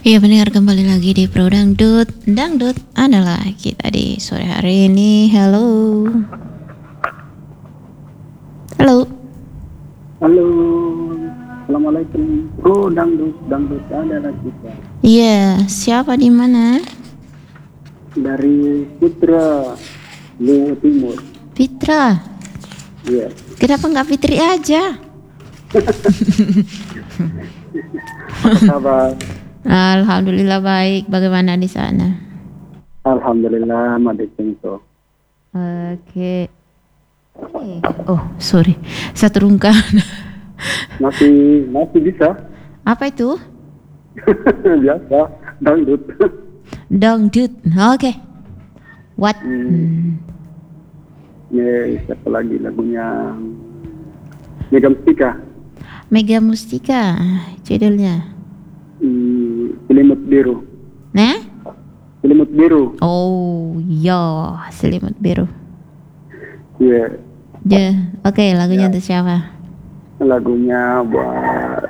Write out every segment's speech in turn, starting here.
Iya benar, kembali lagi di Pro Dangdut. Dangdut adalah kita di sore hari ini. Halo. Halo. Halo, assalamualaikum. Bro, dangdut, dangdut adalah kita Iya, siapa di mana? dari Putra, Jawa Timur. Fitra. Iya, Kenapa nggak Fitri aja? apa kabar? Alhamdulillah baik. Bagaimana di sana? Alhamdulillah, Made Cengso. Oke. Oh, sorry. Saya terungkap. Masih bisa? Apa itu? Biasa, dangdut. Dangdut. Oke. What? Ya, siapa lagi lagunya? Mega Mustika. Mega Mustika. Judulnya. Selimut Biru. Nah? Selimut Biru. Oh, ya, Selimut Biru. Iya, Ya, oke, lagunya untuk siapa? lagunya buat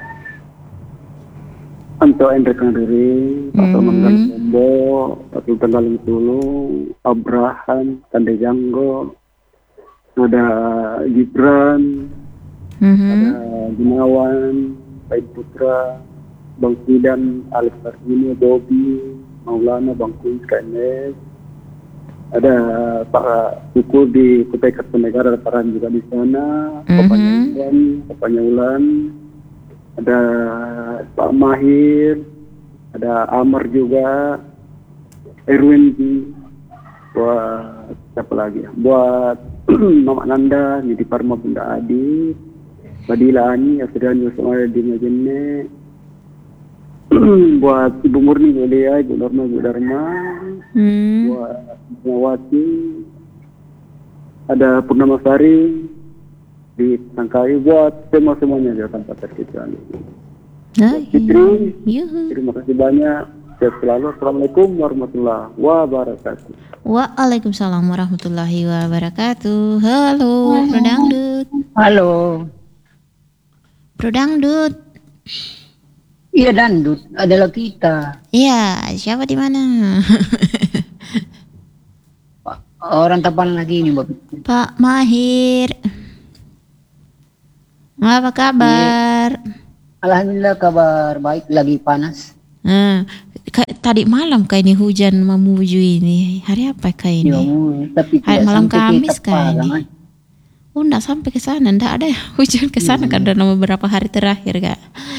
Anto Hendrik Nanduri, Atau Manggal Kombo, Atau Tenggaling Sulu, Abraham, Tande Janggo, ada Gibran, ada Gunawan, Baik Putra, Bang Sidan, Alex Martini, Bobby, Maulana, Bang Kuis, KNS, ada Pak Suku di Kutai Kartanegara, ada Paran juga di sana, Papanya Ulan, ada Pak Mahir, ada Amar juga, Erwin, buat siapa lagi ya? Buat Mama Nanda, Nidi Parma, Bunda Adi, Badila Ani, Asrian Yusuf di Majene, buat Ibu Murni, Ibu Lea, Ibu Norma, Ibu Dharma, buat Mawati, ada Purnama Sari di Tangkai, buat semuanya ya tanpa terkecuali. Fitri, terima kasih banyak. Sehat selalu. Assalamualaikum warahmatullahi wabarakatuh. Waalaikumsalam warahmatullahi wabarakatuh. Halo, Pro Dangdut. Halo. Pro Dangdut. Iya, dangdut adalah kita. Iya, siapa di mana? Orang Tapan lagi ini, Mbak. Pak Mahir. Apa kabar? Alhamdulillah kabar baik, lagi panas. Tadi malam kayak ini hujan memuju ini. Hari apa kayak ini? Tapi Hari malam Kamis kayak ini. Kan? Oh, enggak sampai ke sana, enggak ada hujan ke sana karena beberapa hari terakhir, Kak.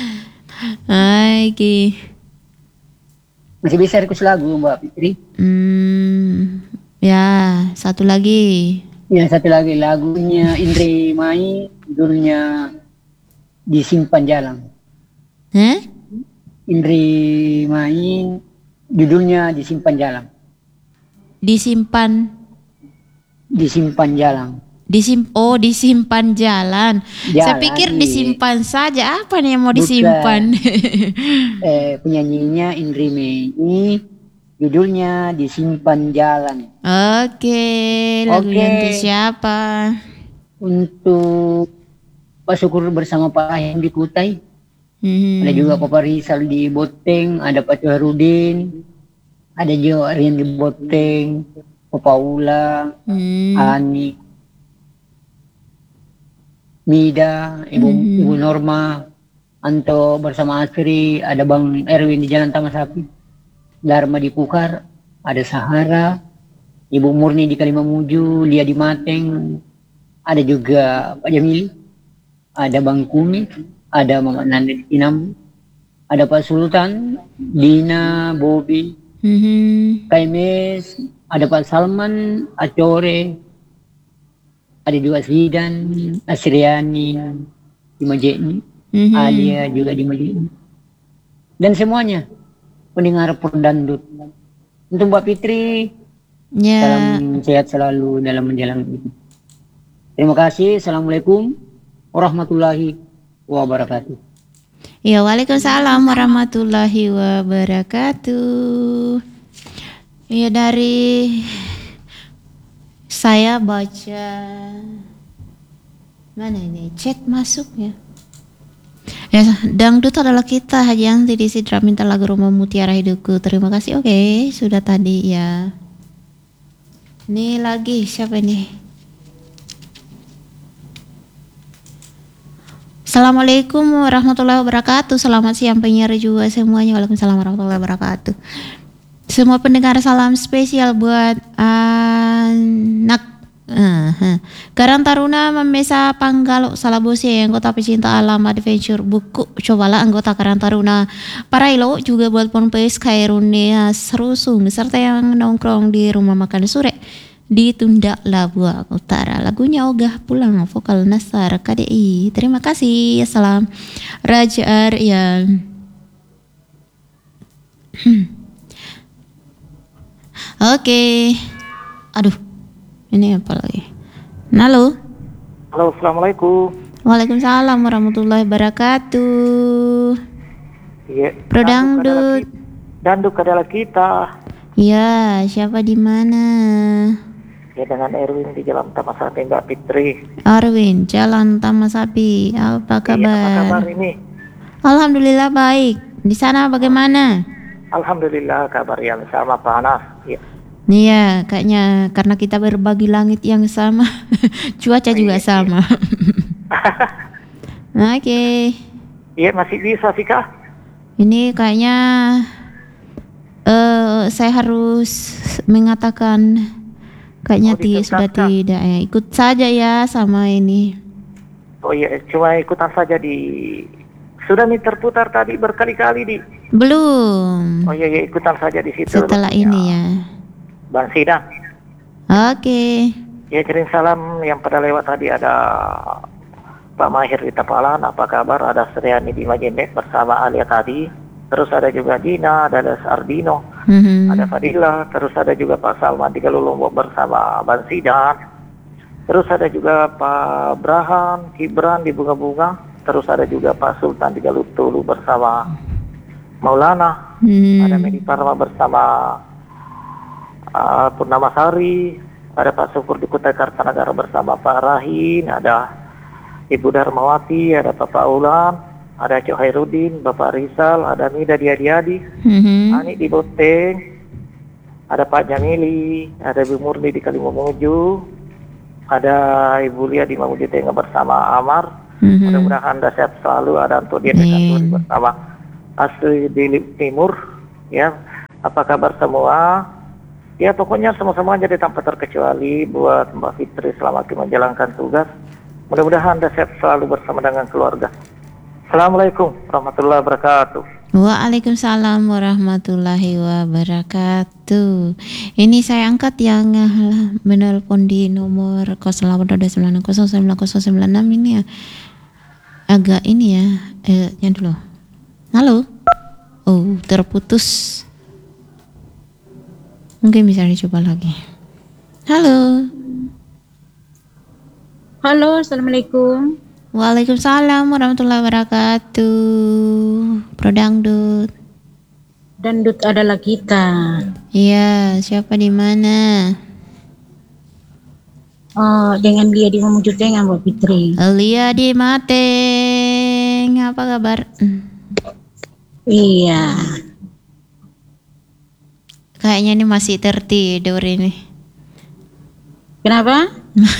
Oke. Masih bisa request lagu, Mbak Fitri? Ya, satu lagi. Ya, satu lagi lagunya Indri Mai, judulnya Disimpan Jalan. Indri Mai, judulnya Disimpan Jalan. Disimpan Jalan. Disimpan jalan. Saya pikir disimpan saja. Apa nih yang mau disimpan? Penyanyinya Indri Mai, judulnya Disimpan Jalan. Oke, lagunya untuk siapa? Untuk Pak Syukur bersama Pak Ahim di Kutai. Ada juga Papa Rizal di Boteng, ada Pak Tuharudin, ada juga Rian di Boteng, Papa Ula, Ani, Mida, Ibu Norma, Anto bersama Asri, ada Bang Erwin di Jalan Taman Sapi, Dharma di Pukar, ada Sahara, Ibu Murni di Kalimamuju, Lia di Mateng, ada juga Pak Jamili, ada Bang Kumi, ada Mama Nanda di Kinam, ada Pak Sultan, Dina, Bobi, Kaimes, ada Pak Salman, Acore, ada juga Zidan, Asriani di Majeni, Alia juga di Majeni, dan semuanya pendengar Perdandut. Untuk Mbak Fitri, salam sehat selalu dalam menjalani hidup. Terima kasih. Assalamualaikum warahmatullahi wabarakatuh. Ya, waalaikumsalam warahmatullahi wabarakatuh. Ya, dari saya baca mana ini chat masuknya. Ya, dangdut adalah kita. Haji Yanti di Sidra minta lagu Rumah Mutiara Hidupku. Terima kasih. Oke, sudah tadi ya. Ini lagi siapa ini? Assalamualaikum warahmatullahi wabarakatuh. Selamat siang penyiar juga semuanya. Waalaikumsalam warahmatullahi wabarakatuh. Semua pendengar salam spesial buat anak Karang Taruna Memesa Panggalo Salabose, anggota pecinta alam adventure buku. Cobalah anggota Karang Taruna Parailo, juga buat Ponpes Kairunia Serusung serta yang nongkrong di rumah makan sore di Tunda Labuan Utara. Lagunya Ogah Pulang, vokal Nasar KDI. Terima kasih. Salam Raja Aryan. Oke. Aduh. Ini apa lagi? Halo. Halo, assalamualaikum. Waalaikumsalam warahmatullahi wabarakatuh. Iya. Prodangdut. Danduk adalah kita. Ya, siapa di mana? Ya, dengan Erwin di Jalan Taman Sapi, Mbak Fitri. Arwin, Jalan Taman Sapi. Apa kabar? Iya, apa kabar ini? Alhamdulillah baik. Di sana bagaimana? Alhamdulillah kabar yang sama, panas. Ya. Iya, kayaknya karena kita berbagi langit yang sama, cuaca juga sama. Oke. Iya, masih bisa sih, Kak. Ini kayaknya saya harus mengatakan kayaknya sudah tidak ya. Ikut saja ya sama ini. Oh iya, cuma ikutan saja sudah nih terputar tadi berkali-kali di. Belum. Oh iya, ikutan saja di situ. Setelah ini ya. Bang Sidang. Oke. Ya, kirim salam yang pada lewat tadi ada Pak Mahir di Tapalan, apa kabar? Ada Sriani di Majendek bersama Alia tadi. Terus ada juga Dina, ada Ardino, ada Fadila. Terus ada juga Pak Salman di Galulombo bersama Bang Sidang. Terus ada juga Pak Brahan, Kibran di Bunga-Bunga. Terus ada juga Pak Sultan di Galutulu bersama Maulana. Ada Medi Parma bersama Purnama Sari, ada Pak Syukur di Kutai Kartanagara bersama Pak Rahin, ada Ibu Darmawati, ada Pak Paulan, ada Cok Hairudin, Bapak Rizal, ada Mida di Adi-Adi, Ani di Boteng, ada Pak Jamili, ada Ibu Murni di Kalimumuju, ada Ibu Lia di Mamuju Tengah bersama Amar. Mudah-mudahan Anda sehat selalu. Ada Antodian bersama Asri di Timur. Ya, apa kabar semua? Ya, pokoknya semua-semua jadi tanpa terkecuali buat Mbak Fitri selamat menjalankan tugas. Mudah-mudahan Anda sehat selalu bersama dengan keluarga. Assalamualaikum warahmatullahi wabarakatuh. Waalaikumsalam warahmatullahi wabarakatuh. Ini saya angkat yang menelpon di nomor 0829909096 ini ya. Agak ini ya. Yang dulu. Halo. Oh, terputus. Mungkin bisa dicoba lagi. Halo. Halo, assalamualaikum. Waalaikumsalam warahmatullahi wabarakatuh. Prodangdut. Dandut adalah kita. Iya, siapa di mana? Oh, dengan dia di Mamuju Tengah, Mbak Fitri. Lia di Mateng. Apa kabar? Iya. Kayaknya ini masih tertidur ini. Kenapa?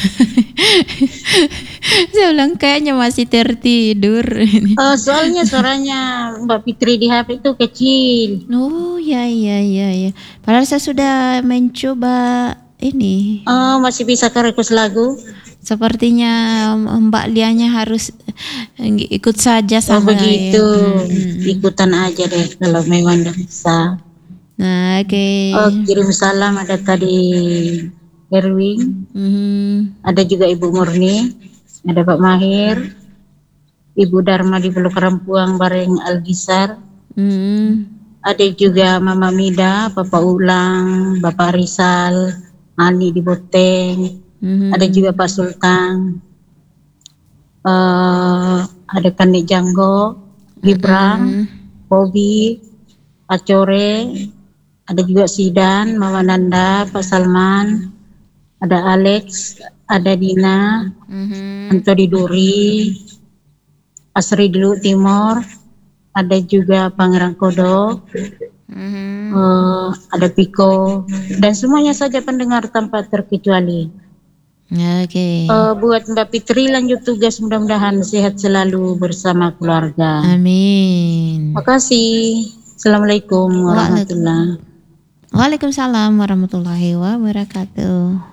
Saya bilang kayaknya masih tertidur ini. Oh, soalnya suaranya Mbak Fitri di HP itu kecil. Oh, ya. Padahal saya sudah mencoba ini. Oh, masih bisa request lagu? Sepertinya Mbak Lianya harus ikut saja sama. Oh, begitu. Ikutan aja deh kalau memang tidak bisa. Nah, oke. Oh, kirim salam ada tadi Erwin, ada juga Ibu Murni, ada Pak Mahir, Ibu Dharma di Pulau Karampuang bareng Algisar, ada juga Mama Mida, Bapak Ulang, Bapak Rizal, Ani di Boteng, ada juga Pak Sultan, ada Kanik Janggo, Gibran, Bobi, Pak Core, ada juga Sidan, Mama Nanda, Pak Salman, ada Alex, ada Dina, Antoni Duri, Asri Dulu Timor, ada juga Pangeran Kodok, ada Piko, dan semuanya saja pendengar tanpa terkecuali. Oke. Buat Mbak Fitri lanjut tugas, mudah-mudahan sehat selalu bersama keluarga. Amin. Makasih. Assalamualaikum warahmatullahi. Waalaikumsalam warahmatullahi wabarakatuh.